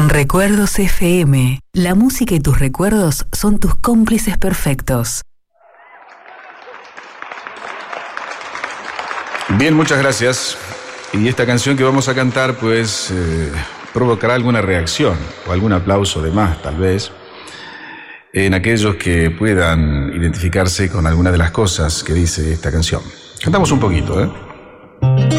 Recuerdos FM. La música y tus recuerdos son tus cómplices perfectos. Bien, muchas gracias. Y esta canción que vamos a cantar, pues, provocará alguna reacción o algún aplauso de más, tal vez, en aquellos que puedan identificarse con alguna de las cosas que dice esta canción. Cantamos un poquito, ¿eh?